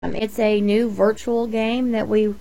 It's a new virtual game that we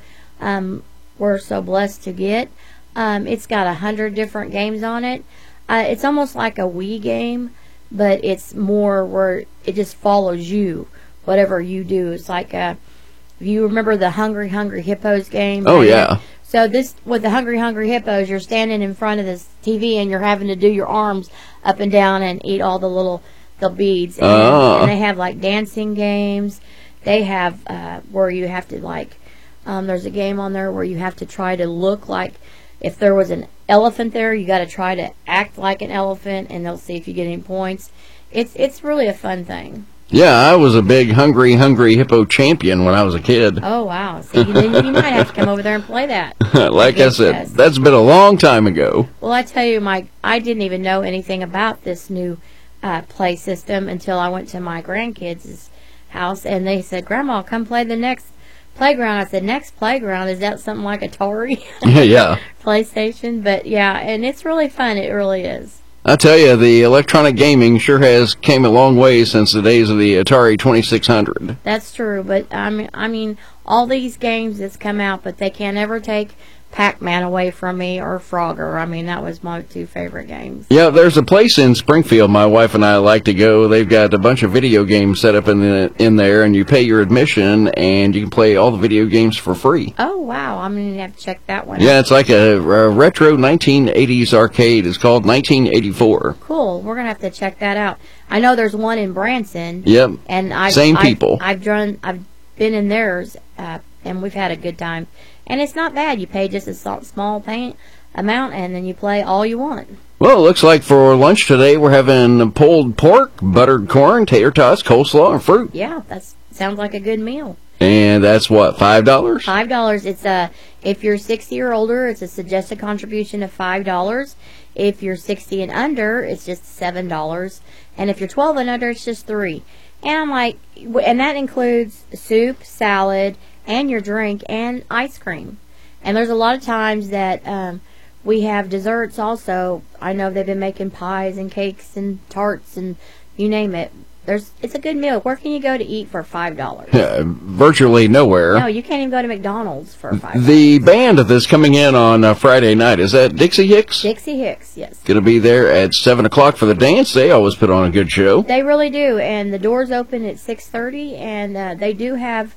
were so blessed to get. It's got 100 different games on it. It's almost like a Wii game, but it's more where it just follows you, whatever you do. It's like if you remember the Hungry Hungry Hippos game. Oh, yeah. So this, with the Hungry Hungry Hippos, you're standing in front of this TV and you're having to do your arms up and down and eat all the beads. And they have like dancing games. They have where you have to there's a game on there where you have to try to look like, if there was an elephant there, you got to try to act like an elephant, and they'll see if you get any points. It's really a fun thing. Yeah, I was a big Hungry Hungry Hippo champion when I was a kid. Oh, wow. So you might have to come over there and play that. Like I said, that's been a long time ago. Well, I tell you, I didn't even know anything about this new play system until I went to my grandkids' house, and they said, "Grandma, come play the next playground." I said, "Next playground? Is that something like Atari?" Yeah. PlayStation. But yeah, and it's really fun. It really is. I tell you, the electronic gaming sure has came a long way since the days of the Atari 2600. That's true, but I mean, all these games that's come out, but they can't ever take Pac-Man away from me or Frogger. I mean, that was my two favorite games. Yeah, there's a place in Springfield my wife and I like to go. They've got a bunch of video games set up in there, and you pay your admission, and you can play all the video games for free. Oh, wow. I'm going to have to check that one out. Yeah, out. it's like a retro 1980s arcade. It's called 1984. Cool. We're going to have to check that out. I know there's one in Branson. Yep. And same people. I've been in theirs, and we've had a good time. And it's not bad. You pay just a small amount, and then you play all you want. Well, it looks like for lunch today we're having pulled pork, buttered corn, tater tots, coleslaw, and fruit. Yeah, that sounds like a good meal. And that's what, $5? $5. It's if you're 60 or older, it's a suggested contribution of $5. If you're 60 and under, it's just $7. And if you're 12 and under, it's just $3. And I'm like, and that includes soup, salad, and your drink, and ice cream. And there's a lot of times that we have desserts also. I know they've been making pies and cakes and tarts and you name it. It's a good meal. Where can you go to eat for $5? Virtually nowhere. No, you can't even go to McDonald's for $5. The band that's coming in on Friday night, is that Dixie Hicks? Dixie Hicks, yes. Going to be there at 7 o'clock for the dance. They always put on a good show. They really do. And the doors open at 6:30, and they do have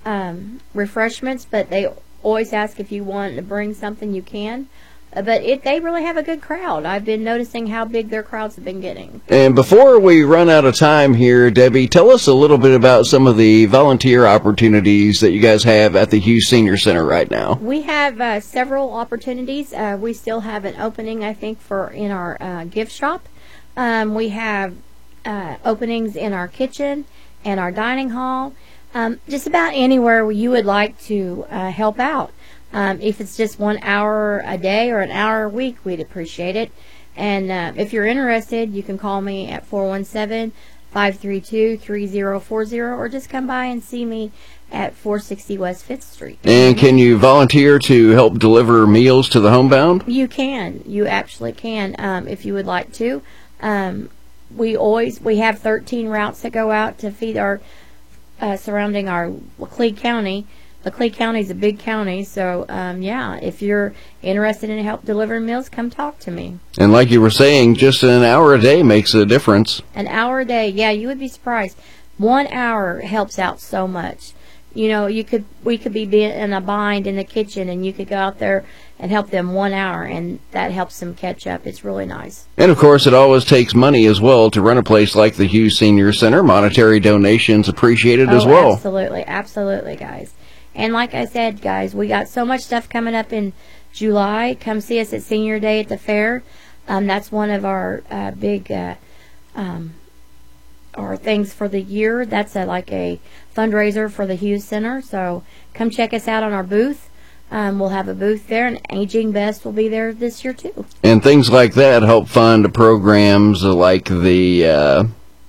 refreshments, but they always ask if you want to bring something, you can. But they really have a good crowd. I've been noticing how big their crowds have been getting. And before we run out of time here, Debbie, tell us a little bit about some of the volunteer opportunities that you guys have at the Hughes Senior Center right now. We have several opportunities. We still have an opening, I think, in our gift shop. We have openings in our kitchen and our dining hall. Just about anywhere you would like to help out. If it's just 1 hour a day or an hour a week, we'd appreciate it. And if you're interested, you can call me at 417-532-3040 or just come by and see me at 460 West 5th Street. And can you volunteer to help deliver meals to the homebound? You can. You actually can if you would like to. We have 13 routes that go out to feed our surrounding our Laclede County. Laclede County is a big county, so yeah, if you're interested in help delivering meals, come talk to me. And like you were saying, just an hour a day makes a difference. An hour a day, yeah, you would be surprised. 1 hour helps out so much. You know, we could be in a bind in the kitchen, and you could go out there and help them 1 hour, and that helps them catch up. It's really nice. And of course, it always takes money as well to run a place like the Hughes Senior Center. Monetary donations appreciated as well. Absolutely, absolutely, guys. And like I said, guys, we got so much stuff coming up in July. Come see us at Senior Day at the fair. That's one of our big our things for the year. That's like a fundraiser for the Hughes Center. So come check us out on our booth. We'll have a booth there, and Aging Best will be there this year too. And things like that help fund programs like the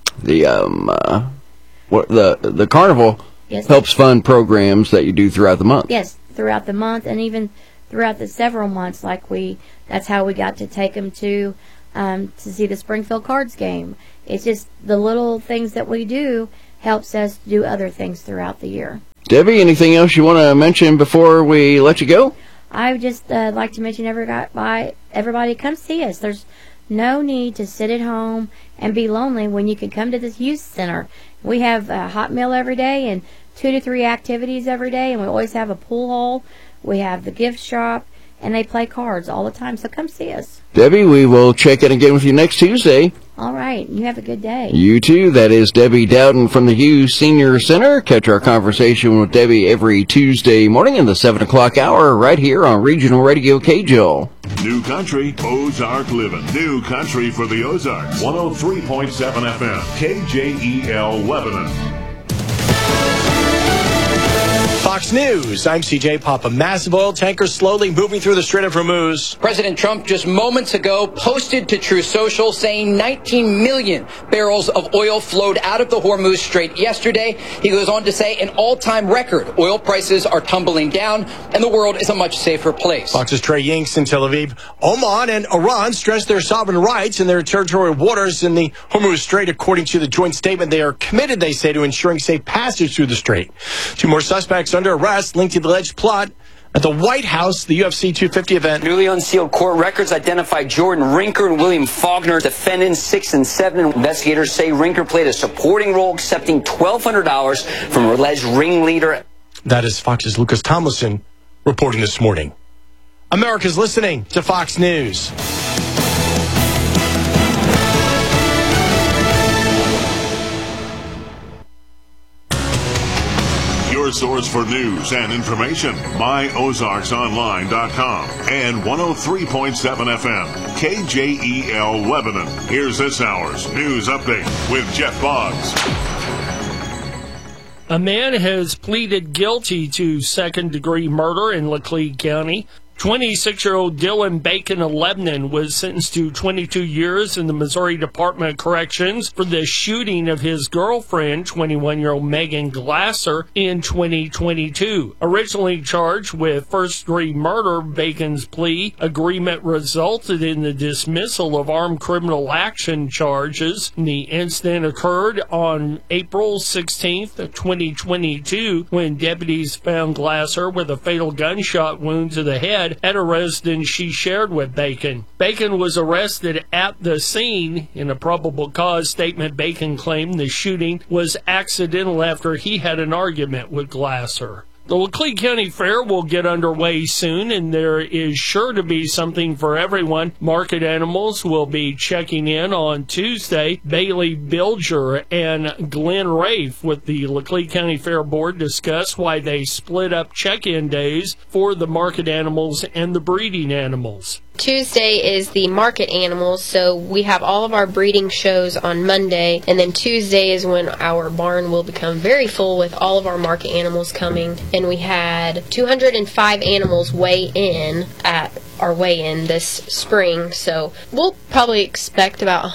carnival. Yes. Helps fund programs that you do throughout the month. Yes, throughout the month, and even throughout the several months. That's how we got to take them to see the Springfield Cards game. It's just the little things that we do helps us do other things throughout the year. Debbie, anything else you want to mention before we let you go? I would just like to mention everybody come see us. There's no need to sit at home and be lonely when you can come to this youth center. We have a hot meal every day and 2 to 3 activities every day, and we always have a pool hall. We have the gift shop, and they play cards all the time, so come see us. Debbie, we will check in again with you next Tuesday. All right. You have a good day. You too. That is Debbie Dowden from the Hughes Senior Center. Catch our conversation with Debbie every Tuesday morning in the 7 o'clock hour right here on Regional Radio KJOL. New Country, Ozark Living. New Country for the Ozarks. 103.7 FM, KJEL Lebanon. Fox News, I'm CJ Papa. Massive oil tankers slowly moving through the Strait of Hormuz. President Trump just moments ago posted to Truth Social saying 19 million barrels of oil flowed out of the Hormuz Strait yesterday. He goes on to say an all-time record. Oil prices are tumbling down and the world is a much safer place. Fox's Trey Yingst in Tel Aviv. Oman and Iran stress their sovereign rights in their territorial waters in the Hormuz Strait. According to the joint statement, they are committed, they say, to ensuring safe passage through the strait. 2 more suspects under arrest linked to the alleged plot at the White House, the UFC 250 event. Newly unsealed court records identify Jordan Rinker and William Faulkner, defendants 6 and 7. Investigators say Rinker played a supporting role, accepting $1,200 from alleged ringleader. That is Fox's Lucas Tomlinson reporting this morning. America's listening to Fox News. Your source for news and information, myozarksonline.com and 103.7 FM, KJEL Lebanon. Here's this hour's news update with Jeff Boggs. A man has pleaded guilty to second-degree murder in Laclede County. 26-year-old Dylan Bacon of Lebanon was sentenced to 22 years in the Missouri Department of Corrections for the shooting of his girlfriend, 21-year-old Megan Glasser, in 2022. Originally charged with first-degree murder, Bacon's plea agreement resulted in the dismissal of armed criminal action charges. The incident occurred on April 16th, 2022, when deputies found Glasser with a fatal gunshot wound to the head at a residence she shared with Bacon. Bacon was arrested at the scene. In a probable cause statement, Bacon claimed the shooting was accidental after he had an argument with Glasser. The Laclede County Fair will get underway soon, and there is sure to be something for everyone. Market animals will be checking in on Tuesday. Bailey Bilger and Glenn Rafe with the Laclede County Fair Board discuss why they split up check-in days for the market animals and the breeding animals. Tuesday is the market animals, so we have all of our breeding shows on Monday, and then Tuesday is when our barn will become very full with all of our market animals coming. And we had 205 animals weigh in at our weigh-in this spring, so we'll probably expect about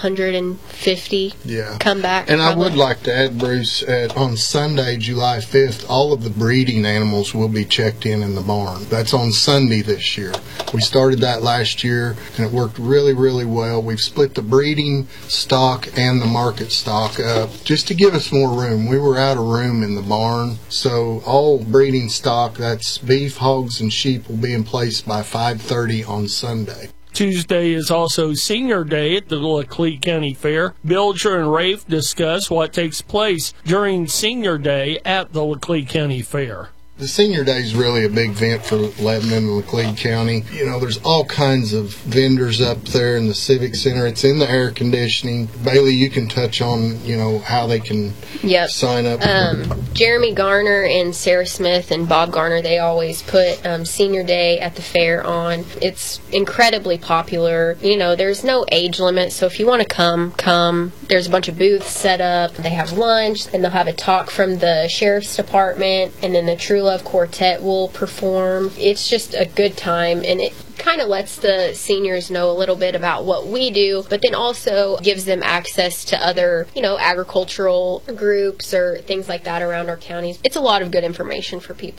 150 come back. And probably. I would like to add, Bruce, on Sunday, July 5th, all of the breeding animals will be checked in the barn. That's on Sunday this year. We started that last year, and it worked really, really well. We've split the breeding stock and the market stock up just to give us more room. We were out of room in the barn, so all breeding stock, that's beef, hogs, and sheep, will be in place by 5:30 on Sunday. Tuesday is also Senior Day at the Laclede County Fair. Bilger and Rafe discuss what takes place during Senior Day at the Laclede County Fair. The Senior Day is really a big event for Lebanon and Laclede County. You know, there's all kinds of vendors up there in the Civic Center. It's in the air conditioning. Bailey, you can touch on, how they can sign up. Jeremy Garner and Sarah Smith and Bob Garner, they always put Senior Day at the fair on. It's incredibly popular. There's no age limit, so if you want to come. There's a bunch of booths set up. They have lunch, and they'll have a talk from the Sheriff's Department, and then the True Love Quartet will perform. It's just a good time, and it kind of lets the seniors know a little bit about what we do, but then also gives them access to other, agricultural groups or things like that around our counties. It's a lot of good information for people.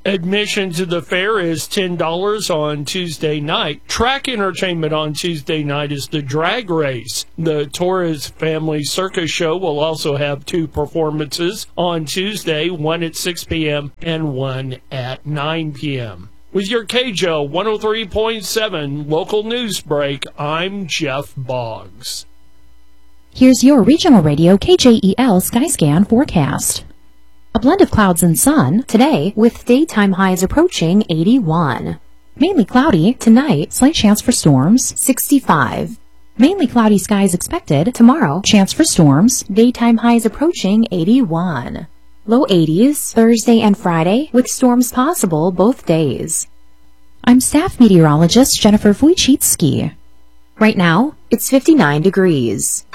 Admission to the fair is $10 on Tuesday night. Track entertainment on Tuesday night is the drag race. The Torres Family Circus Show will also have 2 performances on Tuesday, one at 6 p.m. and one at 9 p.m. With your KJO 103.7 local news break, I'm Jeff Boggs. Here's your regional radio KJEL Skyscan forecast. A blend of clouds and sun today with daytime highs approaching 81. Mainly cloudy tonight, slight chance for storms, 65. Mainly cloudy skies expected tomorrow, chance for storms, daytime highs approaching 81. Low 80s Thursday and Friday with storms possible both days. I'm staff meteorologist Jennifer Wojcicki. Right now, it's 59 degrees.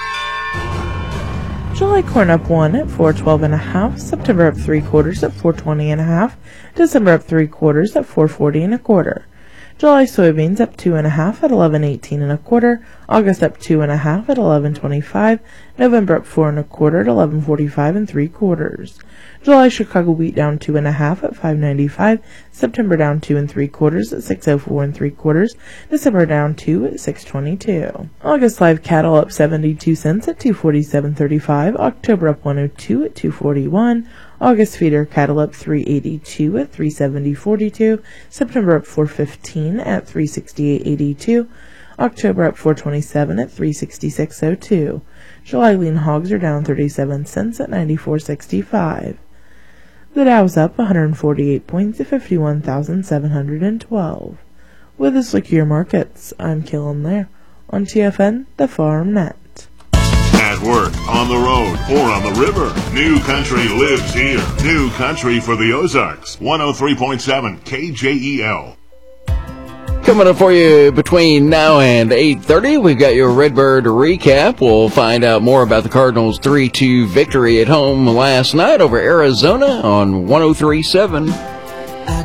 July corn up 1 at 412.5, September up 3/4 at 420.5, December up 3/4 at 440 1/4. July soybeans up 2.5 at 11.18 1/4, August up 2.5 at 11.25, November up 4 1/4 at 11.45 3/4. July Chicago wheat down 2.5 at 5.95, September down 2 3/4 at 6.04 3/4, December down 2 at 6.22. August live cattle up 72 cents at 247.35, October up 102 at 241. August feeder cattle up 382 at 370.42, September up 415 at 368.82, October up 427 at 366.02. July lean hogs are down 37 cents at 94.65. The Dow's up 148 points at 51,712. With the Slickier Markets, I'm Killen Lair on TFN, the Farm Net. At work, on the road, or on the river, New Country lives here. New Country for the Ozarks, 103.7 KJEL. Coming up for you between now and 8:30, we've got your Redbird recap. We'll find out more about the Cardinals' 3-2 victory at home last night over Arizona on 103.7